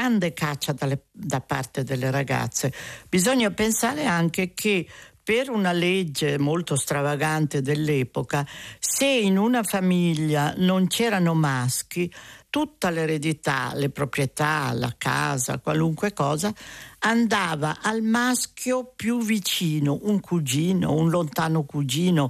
grande caccia da parte delle ragazze. Bisogna pensare anche che per una legge molto stravagante dell'epoca, se in una famiglia non c'erano maschi, tutta l'eredità, le proprietà, la casa, qualunque cosa, andava al maschio più vicino, un cugino, un lontano cugino,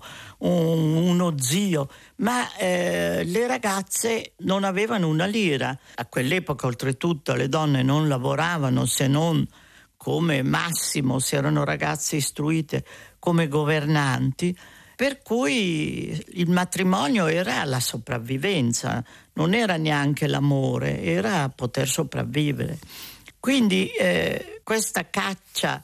uno zio, ma le ragazze non avevano una lira. A quell'epoca, oltretutto, le donne non lavoravano se non come massimo, se erano ragazze istruite, come governanti, per cui il matrimonio era la sopravvivenza, non era neanche l'amore, era poter sopravvivere. Quindi questa caccia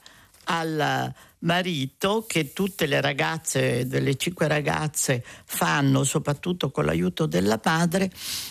al marito che tutte le ragazze, delle 5 ragazze, fanno, soprattutto con l'aiuto della madre,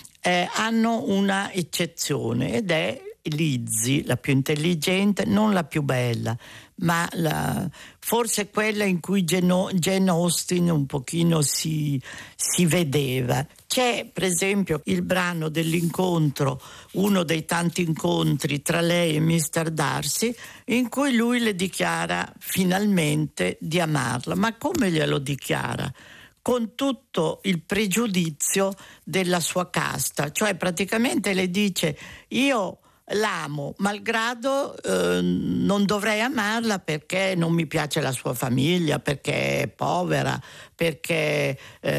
hanno una eccezione, ed è Lizzie, la più intelligente, non la più bella, ma forse quella in cui Jane Austen un pochino si vedeva. C'è per esempio il brano dell'incontro, uno dei tanti incontri tra lei e Mr. Darcy, in cui lui le dichiara finalmente di amarla. Ma come glielo dichiara? Con tutto il pregiudizio della sua casta, cioè praticamente le dice: io l'amo, malgrado non dovrei amarla perché non mi piace la sua famiglia, perché è povera, perché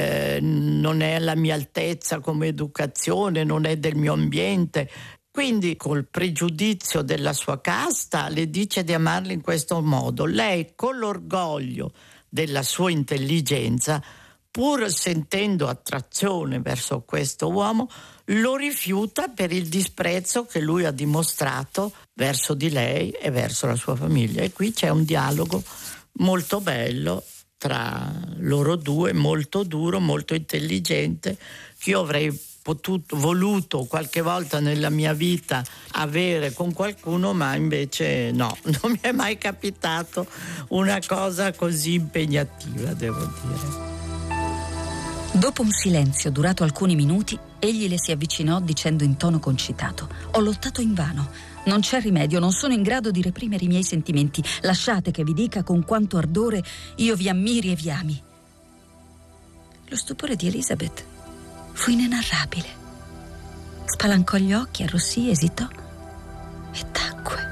non è alla mia altezza come educazione, non è del mio ambiente. Quindi col pregiudizio della sua casta le dice di amarla in questo modo. Lei, con l'orgoglio della sua intelligenza, pur sentendo attrazione verso questo uomo, lo rifiuta per il disprezzo che lui ha dimostrato verso di lei e verso la sua famiglia. E qui c'è un dialogo molto bello tra loro due, molto duro, molto intelligente, che io avrei voluto qualche volta nella mia vita avere con qualcuno, ma invece no, non mi è mai capitato una cosa così impegnativa, devo dire. Dopo un silenzio durato alcuni minuti, egli le si avvicinò dicendo in tono concitato: «Ho lottato invano. Non c'è rimedio, non sono in grado di reprimere i miei sentimenti. Lasciate che vi dica con quanto ardore io vi ammiri e vi ami». Lo stupore di Elizabeth fu inenarrabile. Spalancò gli occhi, arrossì, esitò e tacque.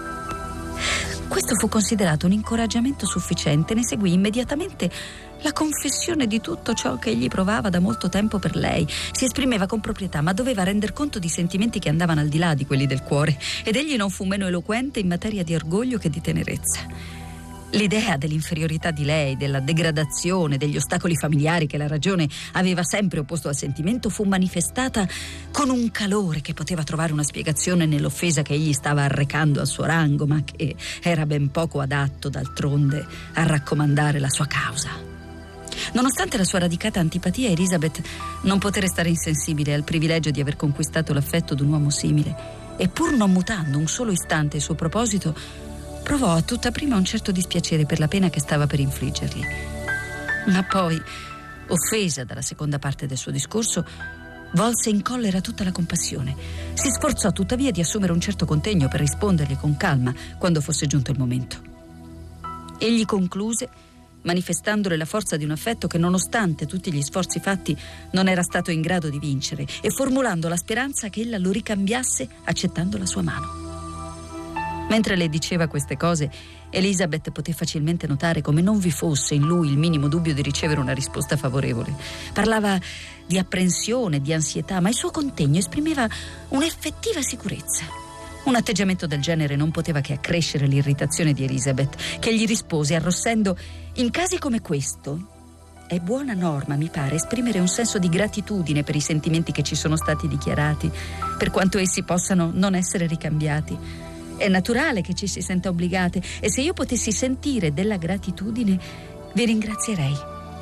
Questo fu considerato un incoraggiamento sufficiente. Ne seguì immediatamente la confessione di tutto ciò che egli provava da molto tempo per lei. Si esprimeva con proprietà, ma doveva render conto di sentimenti che andavano al di là di quelli del cuore, ed egli non fu meno eloquente in materia di orgoglio che di tenerezza. L'idea dell'inferiorità di lei, della degradazione, degli ostacoli familiari che la ragione aveva sempre opposto al sentimento, fu manifestata con un calore che poteva trovare una spiegazione nell'offesa che egli stava arrecando al suo rango, ma che era ben poco adatto, d'altronde, a raccomandare la sua causa. Nonostante la sua radicata antipatia, Elizabeth non poté restare insensibile al privilegio di aver conquistato l'affetto d'un uomo simile, e pur non mutando un solo istante il suo proposito, provò a tutta prima un certo dispiacere per la pena che stava per infliggergli. Ma poi, offesa dalla seconda parte del suo discorso, volse in collera tutta la compassione. Si sforzò tuttavia di assumere un certo contegno per rispondergli con calma quando fosse giunto il momento. Egli concluse manifestandole la forza di un affetto che, nonostante tutti gli sforzi fatti, non era stato in grado di vincere, e formulando la speranza che ella lo ricambiasse accettando la sua mano. Mentre le diceva queste cose, Elizabeth poté facilmente notare come non vi fosse in lui il minimo dubbio di ricevere una risposta favorevole. Parlava di apprensione, di ansietà, ma il suo contegno esprimeva un'effettiva sicurezza. Un atteggiamento del genere non poteva che accrescere l'irritazione di Elizabeth, che gli rispose arrossendo: «In casi come questo è buona norma, mi pare, esprimere un senso di gratitudine per i sentimenti che ci sono stati dichiarati, per quanto essi possano non essere ricambiati. È naturale che ci si senta obbligate, e se io potessi sentire della gratitudine vi ringrazierei,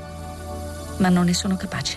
ma non ne sono capace.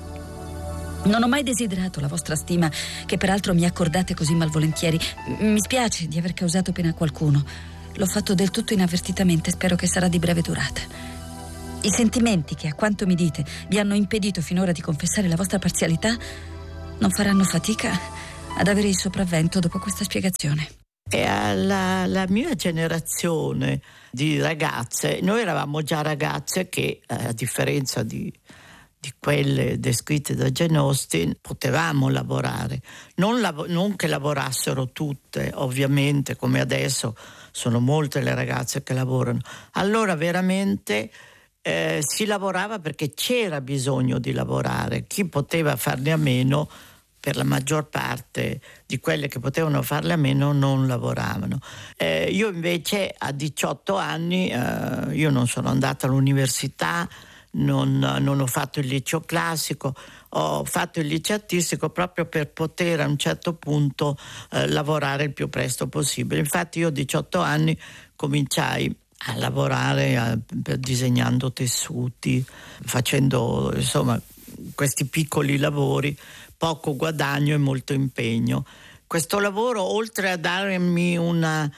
Non ho mai desiderato la vostra stima, che peraltro mi accordate così malvolentieri. Mi spiace di aver causato pena a qualcuno. L'ho fatto del tutto inavvertitamente, spero che sarà di breve durata. I sentimenti che, a quanto mi dite, vi hanno impedito finora di confessare la vostra parzialità non faranno fatica ad avere il sopravvento dopo questa spiegazione. E alla mia generazione di ragazze, noi eravamo già ragazze che, a differenza di quelle descritte da Jane Austen, potevamo lavorare. Non che lavorassero tutte, ovviamente, come adesso sono molte le ragazze che lavorano. Allora veramente si lavorava perché c'era bisogno di lavorare. Chi poteva farne a meno, per la maggior parte di quelle che potevano farle a meno, non lavoravano. Io invece a 18 anni io non sono andata all'università, non ho fatto il liceo classico, ho fatto il liceo artistico proprio per poter a un certo punto lavorare il più presto possibile. Infatti io a 18 anni cominciai a lavorare disegnando tessuti, facendo insomma questi piccoli lavori, poco guadagno e molto impegno. Questo lavoro, oltre a darmi una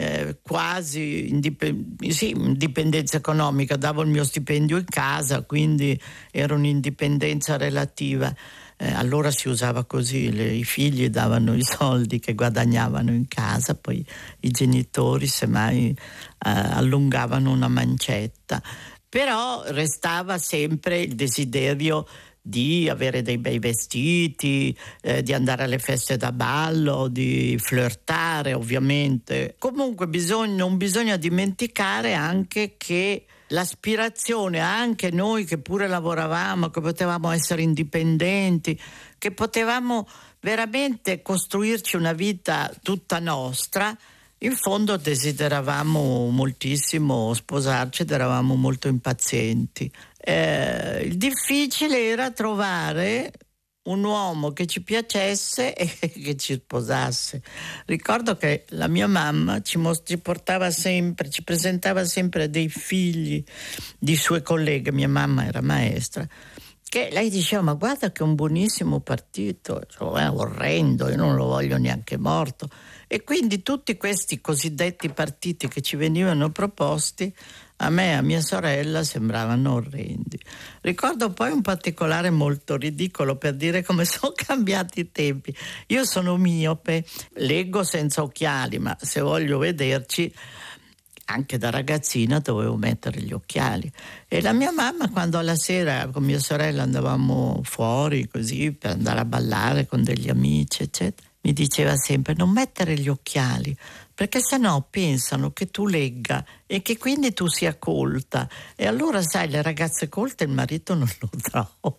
quasi indipendenza economica, davo il mio stipendio in casa, quindi era un'indipendenza relativa. Allora si usava così, i figli davano i soldi che guadagnavano in casa, poi i genitori semmai allungavano una mancetta. Però restava sempre il desiderio di avere dei bei vestiti, di andare alle feste da ballo, di flirtare ovviamente. Comunque non bisogna dimenticare anche che l'aspirazione, anche noi che pure lavoravamo, che potevamo essere indipendenti, che potevamo veramente costruirci una vita tutta nostra, in fondo desideravamo moltissimo sposarci ed eravamo molto impazienti. Il difficile era trovare un uomo che ci piacesse e che ci sposasse. Ricordo che la mia mamma ci portava sempre, ci presentava sempre dei figli di sue colleghe. Mia mamma era maestra, che lei diceva: ma guarda che è un buonissimo partito, è orrendo, io non lo voglio neanche morto. E quindi tutti questi cosiddetti partiti che ci venivano proposti a me e a mia sorella sembravano orrendi. Ricordo poi un particolare molto ridicolo per dire come sono cambiati i tempi. Io sono miope, leggo senza occhiali, ma se voglio vederci anche da ragazzina dovevo mettere gli occhiali. E la mia mamma, quando alla sera con mia sorella andavamo fuori così per andare a ballare con degli amici eccetera, mi diceva sempre: non mettere gli occhiali, perché sennò pensano che tu legga e che quindi tu sia colta, e allora sai, le ragazze colte il marito non lo trovano.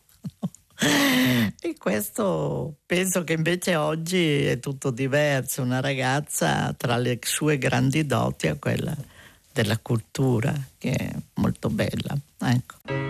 E questo penso che invece oggi è tutto diverso. Una ragazza, tra le sue grandi doti, ha quella della cultura, che è molto bella, ecco.